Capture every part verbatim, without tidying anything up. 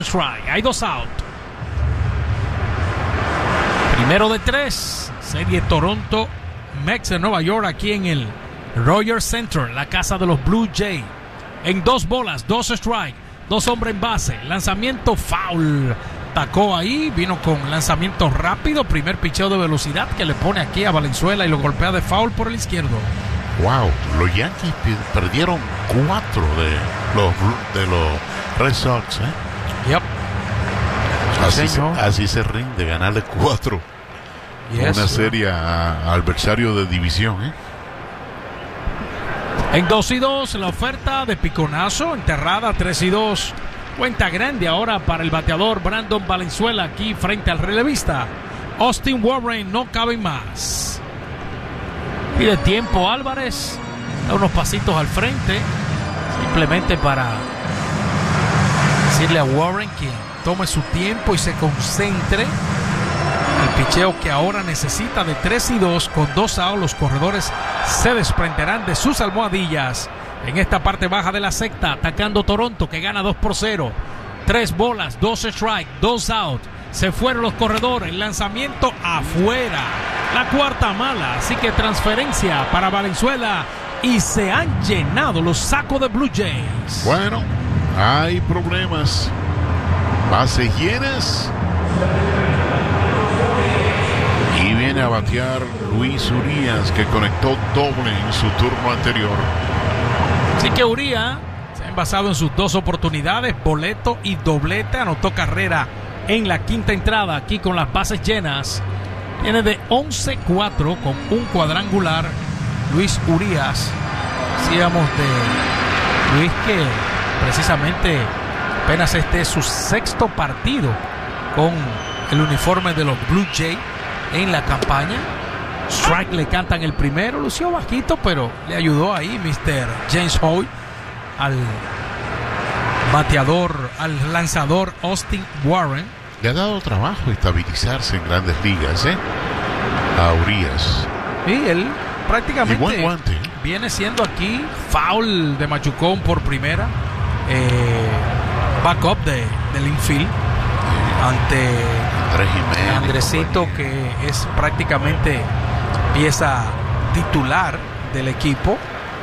Strike, hay dos out. Primero de tres, serie Toronto Mets de Nueva York aquí en el Rogers Center, la casa de los Blue Jays. En dos bolas, dos strike, dos hombres en base, lanzamiento foul. Tacó ahí, vino con lanzamiento rápido, primer picheo de velocidad que le pone aquí a Valenzuela y lo golpea de foul por el izquierdo. Wow, los Yankees perdieron cuatro de los de los Red Sox, ¿eh? Yep. Así, se, así se rinde, ganarle cuatro. Yes, una serie a, a adversario de división, ¿eh? En dos y dos, la oferta de piconazo, enterrada, tres y dos. Cuenta grande ahora para el bateador Brandon Valenzuela aquí frente al relevista Austin Warren. No cabe más. Pide tiempo Álvarez, da unos pasitos al frente, simplemente para decirle a Warren que tome su tiempo y se concentre. El picheo que ahora necesita de tres y dos con dos outs. Los corredores se desprenderán de sus almohadillas en esta parte baja de la sexta, atacando Toronto que gana dos por cero. Tres bolas, dos strike, dos out. Se fueron los corredores, lanzamiento afuera. La cuarta mala, así que transferencia para Valenzuela y se han llenado los sacos de Blue Jays. Bueno, hay problemas. Bases llenas. Y viene a batear Luis Urías, que conectó doble en su turno anterior. Así que Urías se ha envasado en sus dos oportunidades, boleto y doblete. Anotó carrera en la quinta entrada aquí con las bases llenas. Tiene de once cuatro con un cuadrangular Luis Urías. Decíamos de Luis que precisamente apenas este es su sexto partido con el uniforme de los Blue Jays en la campaña. Strike le cantan el primero, lució bajito, pero le ayudó ahí mister James Hoy al bateador, al lanzador Austin Warren. Le ha dado trabajo estabilizarse en grandes ligas, ¿eh? A Urías. Y él prácticamente y buen guante, ¿eh? Viene siendo aquí foul de machucón por primera, eh, backup de, del infield, eh, ante Andrés Jiménez, Andresito, que es prácticamente pieza titular del equipo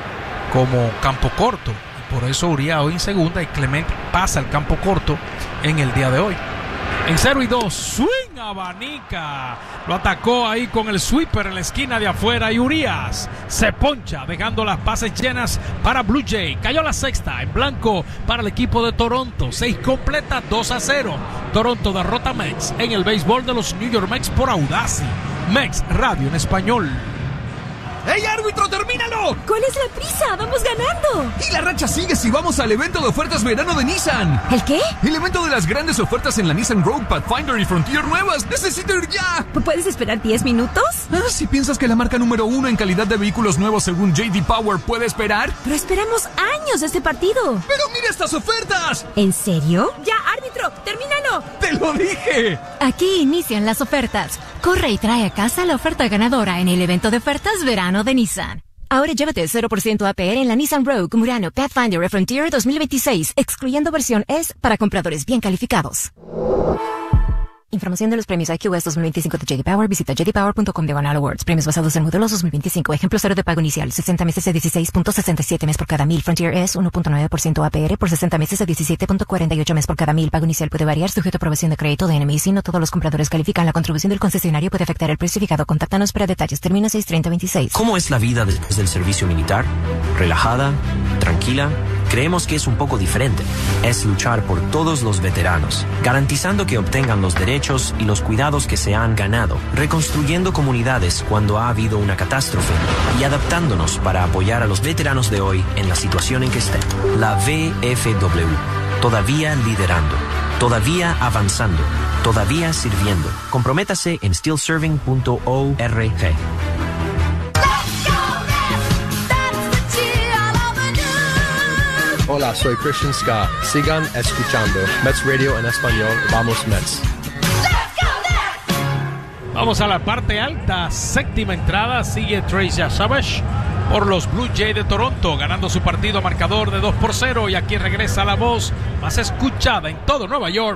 como campo corto. Y por eso Urías hoy en segunda y Clemente pasa al campo corto en el día de hoy. En cero y dos, swing abanica. Lo atacó ahí con el sweeper en la esquina de afuera y Urías se poncha, dejando las bases llenas para Blue Jay. Cayó la sexta en blanco para el equipo de Toronto. Seis completa, dos a cero. Toronto derrota a Mets en el béisbol de los New York Mets por Audacy. Mets Radio en español. ¡Ey, árbitro, termínalo! ¿Cuál es la prisa? ¡Vamos ganando! Y la racha sigue si vamos al evento de ofertas verano de Nissan. ¿El qué? El evento de las grandes ofertas en la Nissan Rogue, Pathfinder y Frontier nuevas. ¡Necesito ir ya! ¿Puedes esperar diez minutos? Ah, si piensas que la marca número uno en calidad de vehículos nuevos según J D Power puede esperar. Pero esperamos años de este partido. ¡Pero mira estas ofertas! ¿En serio? Ya, árbitro, termínalo. ¡Te lo dije! Aquí inician las ofertas. Corre y trae a casa la oferta ganadora en el evento de ofertas verano de Nissan. Ahora llévate cero por ciento A P R en la Nissan Rogue, Murano, Pathfinder y Frontier dos mil veintiséis, excluyendo versión S para compradores bien calificados. Información de los premios I Q S dos mil veinticinco de J D Power. Visita j d power punto com diagonal awards. Premios basados en modelos dos mil veinticinco. Ejemplo cero de pago inicial. sesenta meses de dieciséis punto sesenta y siete mes por cada mil. Frontier S uno punto nueve por ciento A P R por sesenta meses de diecisiete punto cuarenta y ocho mes por cada mil. Pago inicial puede variar sujeto a aprobación de crédito de N M I C. No todos los compradores califican. La contribución del concesionario puede afectar el precio fijado. Contáctanos para detalles. Termina seis treinta veintiséis. ¿Cómo es la vida después del servicio militar? ¿Relajada? ¿Tranquila? Creemos que es un poco diferente. Es luchar por todos los veteranos, garantizando que obtengan los derechos y los cuidados que se han ganado, reconstruyendo comunidades cuando ha habido una catástrofe y adaptándonos para apoyar a los veteranos de hoy en la situación en que estén. La V F W, todavía liderando, todavía avanzando, todavía sirviendo. Comprométase en still serving punto org. Hola, soy Christian Ska. Sigan escuchando Mets Radio en español. Vamos Mets. Vamos a la parte alta, séptima entrada, sigue Trey Savage por los Blue Jays de Toronto, ganando su partido a marcador de dos por cero. Y aquí regresa la voz más escuchada en todo Nueva York